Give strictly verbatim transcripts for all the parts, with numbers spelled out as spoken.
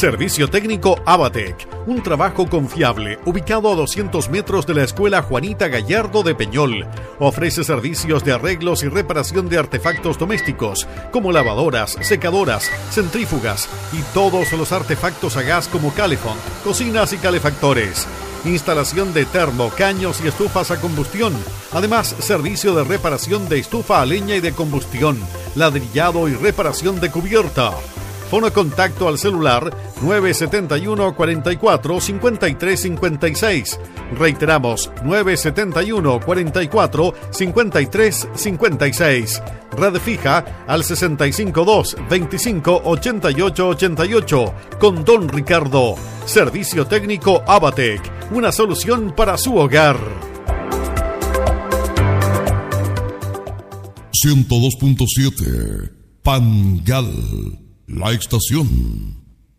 Servicio técnico Abatec, un trabajo confiable, ubicado a doscientos metros de la Escuela Juanita Gallardo de Peñol. Ofrece servicios de arreglos y reparación de artefactos domésticos, como lavadoras, secadoras, centrífugas y todos los artefactos a gas como calefón, cocinas y calefactores. Instalación de termo, caños y estufas a combustión. Además, servicio de reparación de estufa a leña y de combustión, ladrillado y reparación de cubierta. Fono contacto al celular nueve siete uno, cuatro cuatro, cinco tres cinco seis. Reiteramos, nueve siete uno, cuatro cuatro, cinco tres cinco seis. Red fija al sesenta y cinco dos, veinticinco, ochenta y ocho ochenta y ocho. Con Don Ricardo. Servicio técnico Abatec, una solución para su hogar. ciento dos punto siete Pangal, la estación.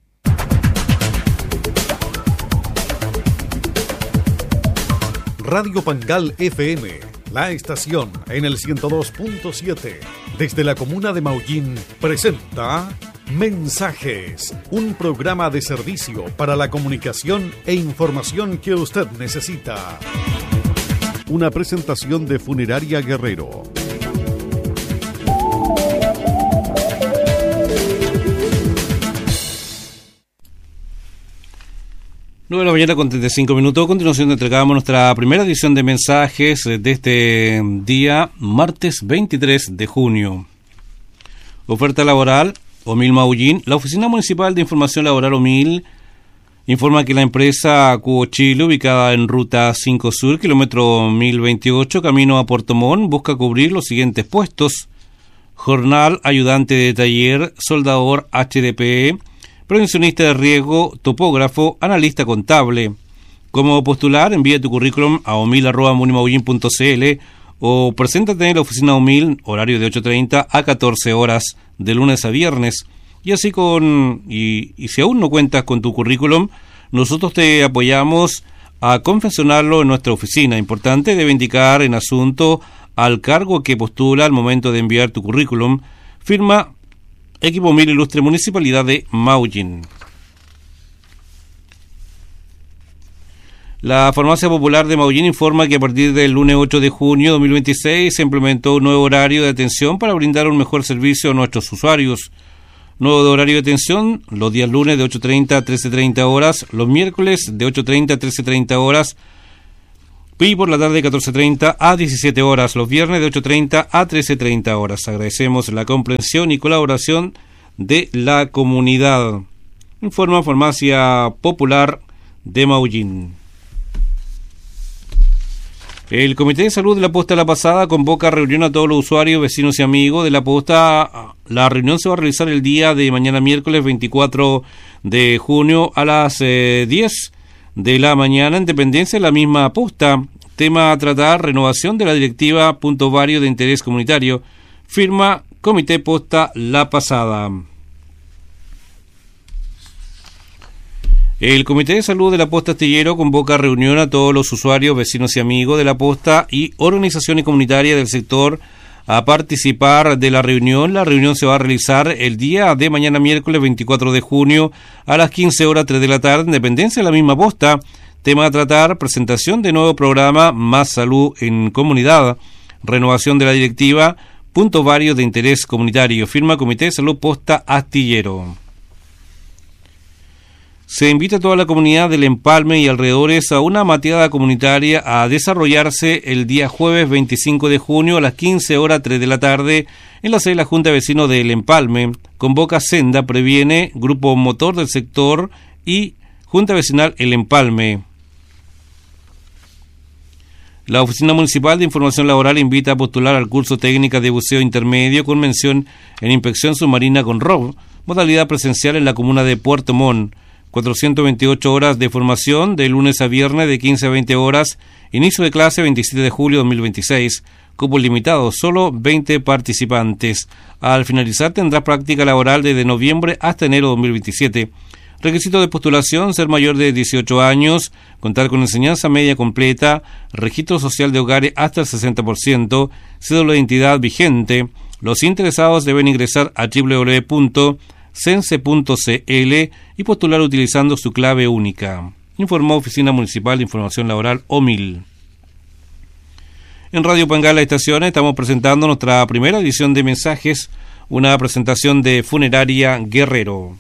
Radio Pangal F M, la estación en el ciento dos punto siete. Desde la comuna de Maullín presenta Mensajes, un programa de servicio para la comunicación e información que usted necesita. Una presentación de Funeraria Guerrero. nueve de la mañana con treinta y cinco minutos. A continuación entregamos nuestra primera edición de mensajes de este día, martes veintitrés de junio. Oferta laboral, Omil Maullín. La Oficina Municipal de Información Laboral Omil informa que la empresa Cubo Chile, ubicada en Ruta cinco Sur, kilómetro mil veintiocho, camino a Puerto Montt, busca cubrir los siguientes puestos: jornal, ayudante de taller, soldador H D P E, prevencionista de riesgo, topógrafo, analista contable. Como postular, envía tu currículum a omil arroba munimaullín punto c l o preséntate en la oficina Omil, horario de ocho treinta a catorce horas, de lunes a viernes. Y así con y, y si aún no cuentas con tu currículum, nosotros te apoyamos a confeccionarlo en nuestra oficina. Importante, debe indicar en asunto al cargo que postula al momento de enviar tu currículum. Firma Equipo Omil, Ilustre Municipalidad de Maullín. La Farmacia Popular de Maullín informa que a partir del lunes ocho de junio de dos mil veintiséis se implementó un nuevo horario de atención para brindar un mejor servicio a nuestros usuarios. Nuevo horario de atención los días lunes de ocho treinta a trece treinta horas, los miércoles de ocho treinta a trece treinta horas y por la tarde de catorce treinta a diecisiete horas, los viernes de ocho treinta a trece treinta horas. Agradecemos la comprensión y colaboración de la comunidad. Informa Farmacia Popular de Maullín. El Comité de Salud de la Posta La Pasada convoca reunión a todos los usuarios, vecinos y amigos de la Posta. La reunión se va a realizar el día de mañana miércoles veinticuatro de junio a las eh, diez de la mañana en dependencia de la misma Posta. Tema a tratar: renovación de la directiva punto vario de interés comunitario. Firma Comité Posta La Pasada. El Comité de Salud de la Posta Astillero convoca reunión a todos los usuarios, vecinos y amigos de la Posta y organizaciones comunitarias del sector a participar de la reunión. La reunión se va a realizar el día de mañana miércoles veinticuatro de junio a las quince horas tres de la tarde en dependencia de la misma Posta. Tema a tratar: presentación de nuevo programa Más Salud en Comunidad, renovación de la directiva, puntos varios de interés comunitario. Firma Comité de Salud Posta Astillero. Se invita a toda la comunidad del Empalme y alrededores a una mateada comunitaria a desarrollarse el día jueves veinticinco de junio a las quince horas tres de la tarde en la sede de la Junta de Vecinos del Empalme. Convoca Senda, Previene, Grupo Motor del Sector y Junta Vecinal El Empalme. La Oficina Municipal de Información Laboral invita a postular al curso técnica de buceo intermedio con mención en inspección submarina con R O V, modalidad presencial en la comuna de Puerto Montt. cuatrocientas veintiocho horas de formación de lunes a viernes de quince a veinte horas, inicio de clase veintisiete de julio de dos mil veintiséis, cupo limitado, solo veinte participantes. Al finalizar tendrá práctica laboral desde noviembre hasta enero de dos mil veintisiete. Requisito de postulación: ser mayor de dieciocho años, contar con enseñanza media completa, registro social de hogares hasta el sesenta por ciento, cédula de identidad vigente. Los interesados deben ingresar a doble u doble u doble u punto cense punto c l y postular utilizando su clave única. Informó Oficina Municipal de Información Laboral O M I L. En Radio Pangal La Estación estamos presentando nuestra primera edición de mensajes, una presentación de Funeraria Guerrero.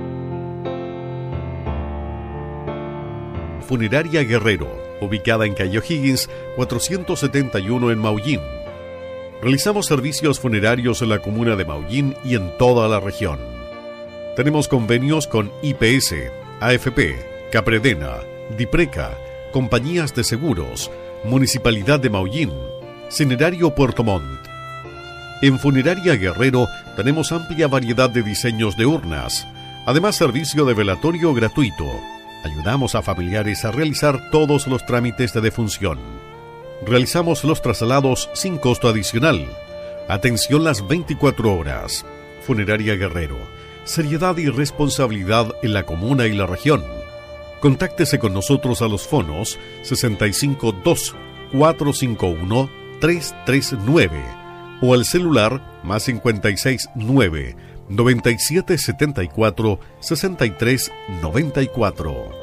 Funeraria Guerrero, ubicada en calle O'Higgins, cuatrocientos setenta y uno en Maullín. Realizamos servicios funerarios en la comuna de Maullín y en toda la región. Tenemos convenios con I P S, A F P, Capredena, Dipreca, compañías de seguros, Municipalidad de Maullín, Cinerario Puerto Montt. En Funeraria Guerrero tenemos amplia variedad de diseños de urnas, además servicio de velatorio gratuito. Ayudamos a familiares a realizar todos los trámites de defunción. Realizamos los traslados sin costo adicional. Atención las veinticuatro horas. Funeraria Guerrero. Seriedad y responsabilidad en la comuna y la región. Contáctese con nosotros a los fonos sesenta y cinco dos, cuatrocientos cincuenta y uno, trescientos treinta y nueve o al celular más cincuenta y seis nueve, noventa y siete setenta y cuatro, sesenta y tres noventa y cuatro.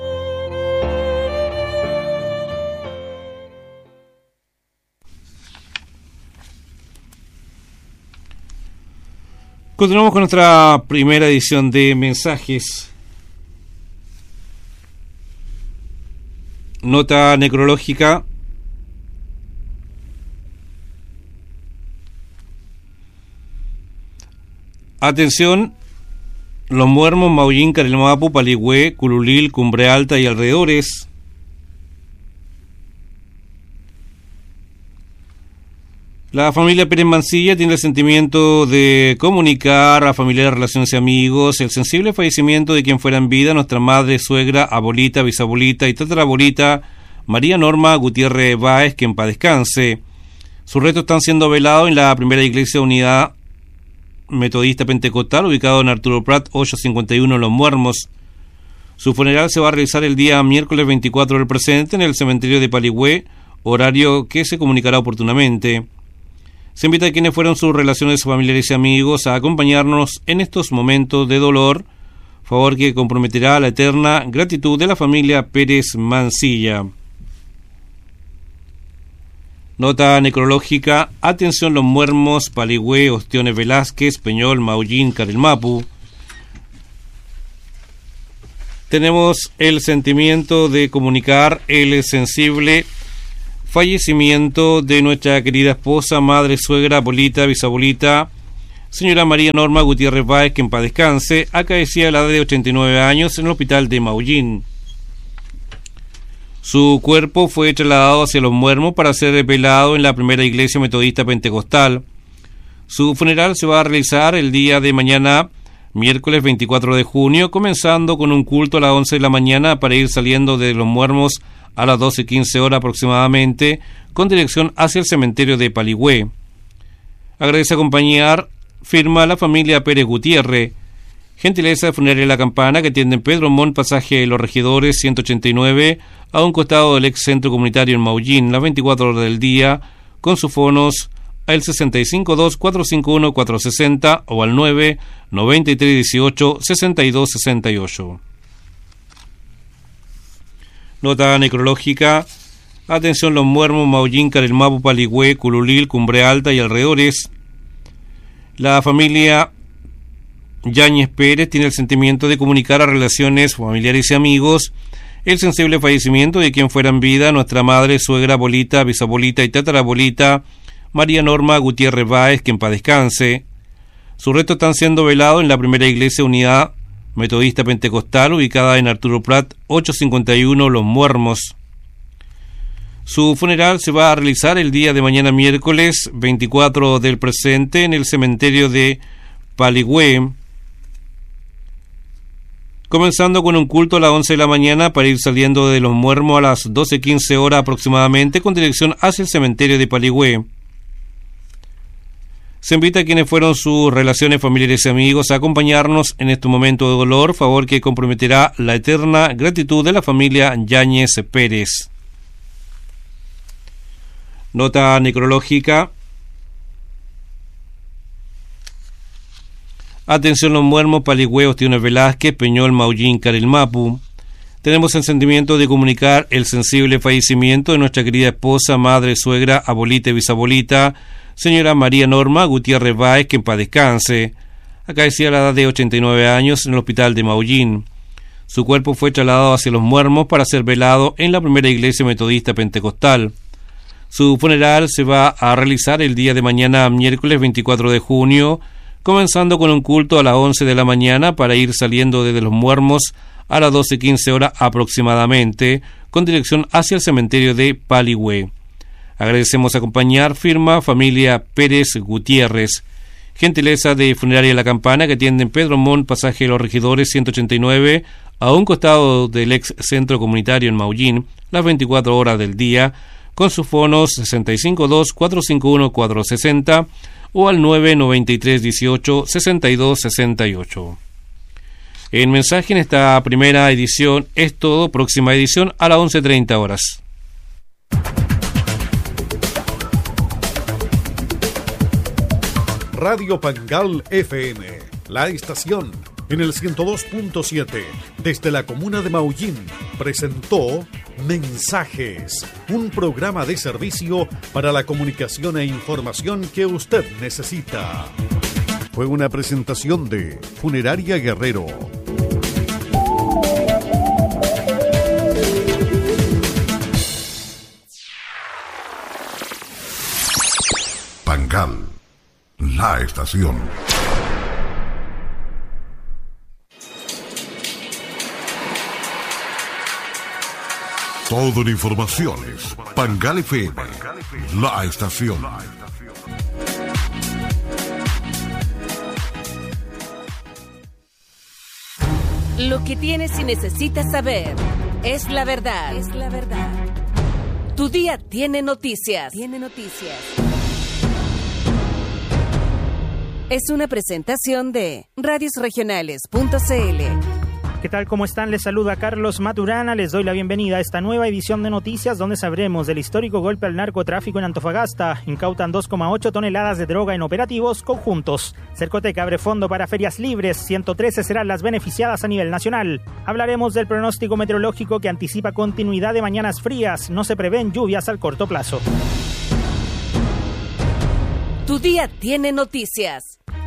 Continuamos con nuestra primera edición de mensajes. Nota necrológica. Atención, Los Muermos, Maullín, Carelmapu, Paligüe, Cululil, Cumbre Alta y alrededores. La familia Pérez Mancilla tiene el sentimiento de comunicar a familiares, relaciones y amigos el sensible fallecimiento de quien fuera en vida nuestra madre, suegra, abuelita, bisabuelita y tatarabuelita María Norma Gutiérrez Báez, que en paz descanse. Sus restos están siendo velados en la primera iglesia Unidad Metodista Pentecostal, ubicado en Arturo Prat, ochocientos cincuenta y uno Los Muermos. Su funeral se va a realizar el día miércoles veinticuatro del presente en el cementerio de Paligüe, horario que se comunicará oportunamente. Se invita a quienes fueron sus relaciones familiares y amigos a acompañarnos en estos momentos de dolor, favor que comprometerá la eterna gratitud de la familia Pérez Mancilla. Nota necrológica. Atención, Los Muermos, Paligüe, Ostiones Velázquez, Peñol, Maullín, Carelmapu. Tenemos el sentimiento de comunicar el sensible fallecimiento de nuestra querida esposa, madre, suegra, abuelita, bisabuelita, señora María Norma Gutiérrez Báez, que en paz descanse, acaecía a la edad de ochenta y nueve años en el hospital de Maullín. Su cuerpo fue trasladado hacia Los Muermos para ser velado en la primera iglesia metodista pentecostal. Su funeral se va a realizar el día de mañana, miércoles veinticuatro de junio, comenzando con un culto a las once de la mañana para ir saliendo de Los Muermos a las doce quince horas aproximadamente, con dirección hacia el cementerio de Paligüe. Agradece acompañar, firma la familia Pérez Gutiérrez. Gentileza de Funeraria La Campana, que atiende en Pedro Montt, pasaje de Los Regidores ciento ochenta y nueve, a un costado del ex centro comunitario en Maullín, las veinticuatro horas del día, con sus fonos al sesenta y cinco dos, cuatrocientos cincuenta y uno, cuatrocientos sesenta o al nueve, noventa y tres dieciocho, sesenta y dos sesenta y ocho. Nota necrológica. Atención, Los Muermos, Maullín, Carelmapu, Paligüe, Cululil, Cumbre Alta y alrededores. La familia Yáñez Pérez tiene el sentimiento de comunicar a relaciones familiares y amigos el sensible fallecimiento de quien fuera en vida nuestra madre, suegra, abuelita, bisabuelita y tatarabuelita María Norma Gutiérrez Báez, que en paz descanse. Sus restos están siendo velados en la primera iglesia Unidad Metodista Pentecostal, ubicada en Arturo Prat, ochocientos cincuenta y uno Los Muermos. Su funeral se va a realizar el día de mañana miércoles veinticuatro del presente en el cementerio de Paligüe, comenzando con un culto a las once de la mañana para ir saliendo de Los Muermos a las doce quince horas aproximadamente, con dirección hacia el cementerio de Paligüe. Se invita a quienes fueron sus relaciones familiares y amigos a acompañarnos en este momento de dolor, favor que comprometerá la eterna gratitud de la familia Yáñez Pérez. Nota necrológica. Atención Los Muermos, Paligüe, Ostiones Velázquez, Peñol, Maullín, Carilmapu. Tenemos el sentimiento de comunicar el sensible fallecimiento de nuestra querida esposa, madre, suegra, abuelita y bisabuelita, señora María Norma Gutiérrez Báez, que en paz descanse. Acaecía a la edad de ochenta y nueve años en el hospital de Maullín. Su cuerpo fue trasladado hacia Los Muermos para ser velado en la primera iglesia metodista pentecostal. Su funeral se va a realizar el día de mañana, miércoles veinticuatro de junio, comenzando con un culto a las once de la mañana para ir saliendo desde Los Muermos a las doce quince horas aproximadamente, con dirección hacia el cementerio de Paligüe. Agradecemos acompañar, firma familia Pérez Gutiérrez. Gentileza de Funeraria La Campana, que atiende en Pedro Montt, pasaje de los Regidores ciento ochenta y nueve, a un costado del ex centro comunitario en Maullín, las veinticuatro horas del día, con sus fonos sesenta y cinco dos, cuatro cinco uno, cuatro sesenta o al nueve noventa y tres dieciocho, sesenta y dos sesenta y ocho. El mensaje en esta primera edición es todo. Próxima edición a las once treinta horas. Radio Pangal F M, la estación en el ciento dos punto siete, desde la comuna de Maullín, presentó Mensajes, un programa de servicio para la comunicación e información que usted necesita. Fue una presentación de Funeraria Guerrero. Pangal, la estación. Toda la información es Pangal F M, la estación. Lo que tienes y necesitas saber es la verdad. Es la verdad. Tu día tiene noticias. Tiene noticias. Es una presentación de radios regionales punto c l. ¿Qué tal? ¿Cómo están? Les saluda Carlos Maturana. Les doy la bienvenida a esta nueva edición de noticias donde sabremos del histórico golpe al narcotráfico en Antofagasta. Incautan dos coma ocho toneladas de droga en operativos conjuntos. Cercotec abre fondo para ferias libres. ciento trece serán las beneficiadas a nivel nacional. Hablaremos del pronóstico meteorológico que anticipa continuidad de mañanas frías. No se prevén lluvias al corto plazo. Tu día tiene noticias.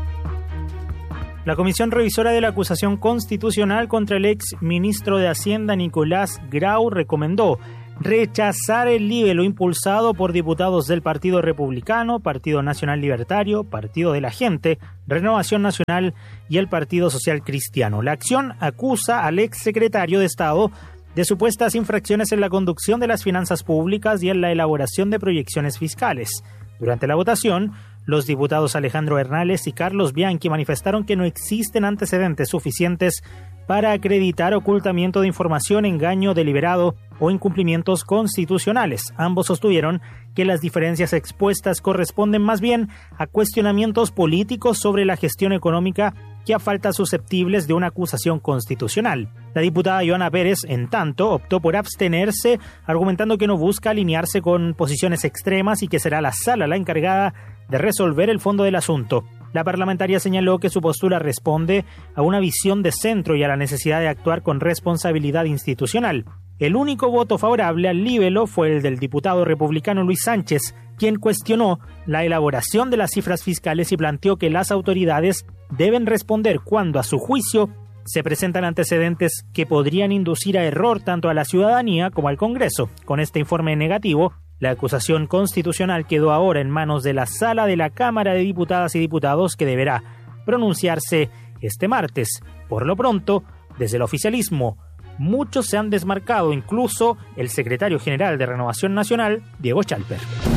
La Comisión Revisora de la Acusación Constitucional contra el ex ministro de Hacienda Nicolás Grau recomendó rechazar el libelo impulsado por diputados del Partido Republicano, Partido Nacional Libertario, Partido de la Gente, Renovación Nacional y el Partido Social Cristiano. La acción acusa al ex secretario de Estado de supuestas infracciones en la conducción de las finanzas públicas y en la elaboración de proyecciones fiscales. Durante la votación, los diputados Alejandro Hernales y Carlos Bianchi manifestaron que no existen antecedentes suficientes para acreditar ocultamiento de información, engaño deliberado o incumplimientos constitucionales. Ambos sostuvieron que las diferencias expuestas corresponden más bien a cuestionamientos políticos sobre la gestión económica que a faltas susceptibles de una acusación constitucional. La diputada Joana Pérez, en tanto, optó por abstenerse, argumentando que no busca alinearse con posiciones extremas y que será la sala la encargada de resolver el fondo del asunto. La parlamentaria señaló que su postura responde a una visión de centro y a la necesidad de actuar con responsabilidad institucional. El único voto favorable al libelo fue el del diputado republicano Luis Sánchez, quien cuestionó la elaboración de las cifras fiscales y planteó que las autoridades deben responder cuando, a su juicio, se presentan antecedentes que podrían inducir a error tanto a la ciudadanía como al Congreso. Con este informe negativo, la acusación constitucional quedó ahora en manos de la Sala de la Cámara de Diputadas y Diputados, que deberá pronunciarse este martes. Por lo pronto, desde el oficialismo, muchos se han desmarcado, incluso el secretario general de Renovación Nacional, Diego Chalper.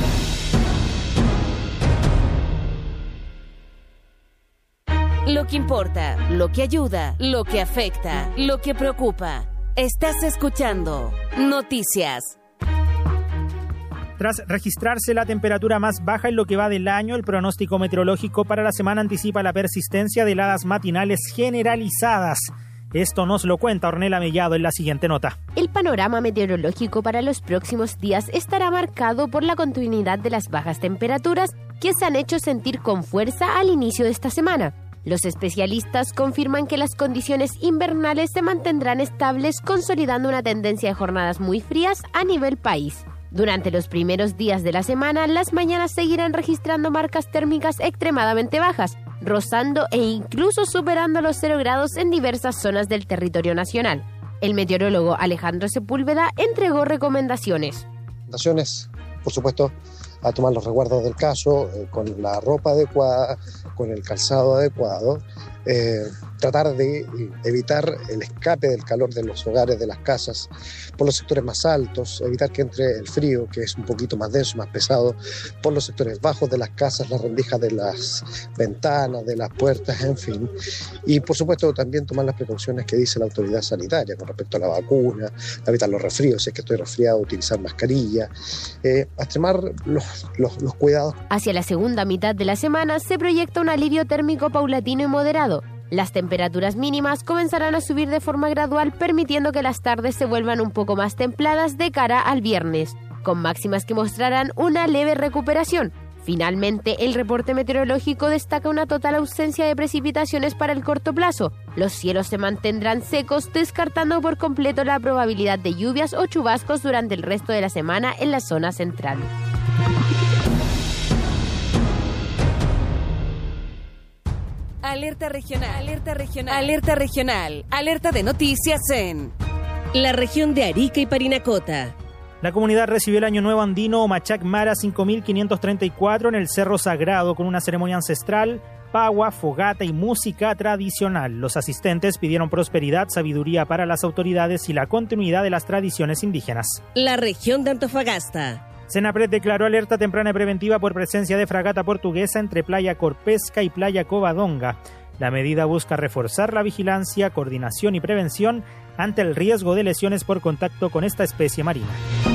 Lo que importa, lo que ayuda, lo que afecta, lo que preocupa. Estás escuchando Noticias. Tras registrarse la temperatura más baja en lo que va del año, el pronóstico meteorológico para la semana anticipa la persistencia de heladas matinales generalizadas. Esto nos lo cuenta Ornella Mellado en la siguiente nota. El panorama meteorológico para los próximos días estará marcado por la continuidad de las bajas temperaturas que se han hecho sentir con fuerza al inicio de esta semana. Los especialistas confirman que las condiciones invernales se mantendrán estables, consolidando una tendencia de jornadas muy frías a nivel país. Durante los primeros días de la semana, las mañanas seguirán registrando marcas térmicas extremadamente bajas, rozando e incluso superando los cero grados en diversas zonas del territorio nacional. El meteorólogo Alejandro Sepúlveda entregó recomendaciones. Recomendaciones, por supuesto, a tomar los resguardos del caso, eh, con la ropa adecuada, con el calzado adecuado, eh, tratar de evitar el escape del calor de los hogares, de las casas, por los sectores más altos, evitar que entre el frío, que es un poquito más denso, más pesado, por los sectores bajos de las casas, las rendijas de las ventanas, de las puertas, en fin. Y por supuesto también tomar las precauciones que dice la autoridad sanitaria con respecto a la vacuna, evitar los resfríos, si es que estoy resfriado, utilizar mascarilla, eh, extremar los, los, los cuidados. Hacia la segunda mitad de la semana se proyecta un alivio térmico paulatino y moderado. Las temperaturas mínimas comenzarán a subir de forma gradual, permitiendo que las tardes se vuelvan un poco más templadas de cara al viernes, con máximas que mostrarán una leve recuperación. Finalmente, el reporte meteorológico destaca una total ausencia de precipitaciones para el corto plazo. Los cielos se mantendrán secos, descartando por completo la probabilidad de lluvias o chubascos durante el resto de la semana en la zona central. Alerta regional, alerta regional, alerta regional, alerta de noticias en la región de Arica y Parinacota. La comunidad recibió el Año Nuevo Andino Machac Mara cinco mil quinientos treinta y cuatro en el Cerro Sagrado con una ceremonia ancestral, pagua, fogata y música tradicional. Los asistentes pidieron prosperidad, sabiduría para las autoridades y la continuidad de las tradiciones indígenas. La región de Antofagasta. Senapred declaró alerta temprana y preventiva por presencia de fragata portuguesa entre Playa Corpesca y Playa Covadonga. La medida busca reforzar la vigilancia, coordinación y prevención ante el riesgo de lesiones por contacto con esta especie marina.